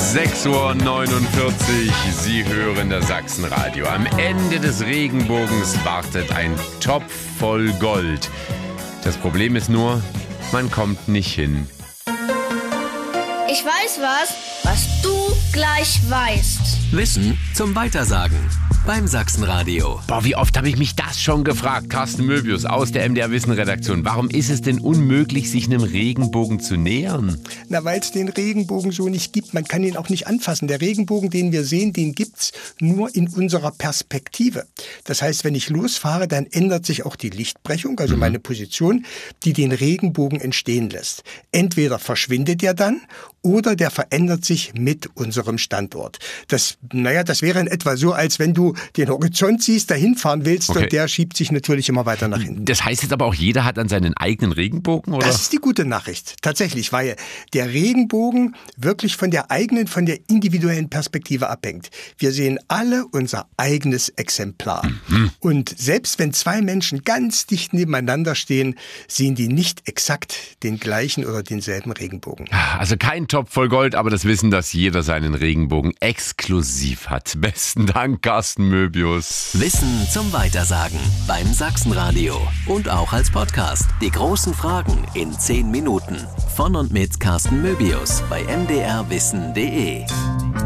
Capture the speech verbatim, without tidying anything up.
sechs Uhr neunundvierzig, Sie hören das Sachsenradio. Am Ende des Regenbogens wartet ein Topf voll Gold. Das Problem ist nur, man kommt nicht hin. Ich weiß was, was du gleich weißt. Wissen zum Weitersagen beim Sachsenradio. Boah, wie oft habe ich mich das schon gefragt. Carsten Möbius aus der M D R Wissen-Redaktion. Warum ist es denn unmöglich, sich einem Regenbogen zu nähern? Na, weil es den Regenbogen so nicht gibt. Man kann ihn auch nicht anfassen. Der Regenbogen, den wir sehen, den gibt's nur in unserer Perspektive. Das heißt, wenn ich losfahre, dann ändert sich auch die Lichtbrechung, also mhm. meine Position, die den Regenbogen entstehen lässt. Entweder verschwindet er dann oder der verändert sich mit unserem Standort. Das, naja, das wäre in etwa so, als wenn du den Horizont siehst, dahin fahren willst okay. und der schiebt sich natürlich immer weiter nach hinten. Das heißt jetzt aber auch, jeder hat an seinen eigenen Regenbogen, oder? Das ist die gute Nachricht, tatsächlich, weil der Regenbogen wirklich von der eigenen, von der individuellen Perspektive abhängt. Wir sehen alle unser eigenes Exemplar. Mhm. Und selbst wenn zwei Menschen ganz dicht nebeneinander stehen, sehen die nicht exakt den gleichen oder denselben Regenbogen. Also kein Topf voll Gold, aber das Wissen, dass jeder seinen Regenbogen exklusiv hat. Besten Dank, Carsten Möbius. Wissen zum Weitersagen beim Sachsenradio und auch als Podcast. Die großen Fragen in zehn Minuten. Von und mit Carsten Möbius bei m d r wissen punkt d e.